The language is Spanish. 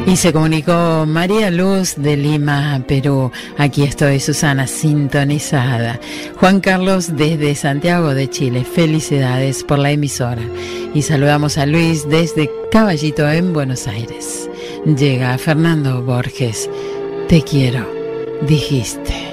Y se comunicó María Luz de Lima, Perú. Aquí estoy, Susana, sintonizada. Juan Carlos desde Santiago de Chile. Felicidades por la emisora. Y saludamos a Luis desde Caballito en Buenos Aires. Llega Fernando Borges. Te quiero, dijiste.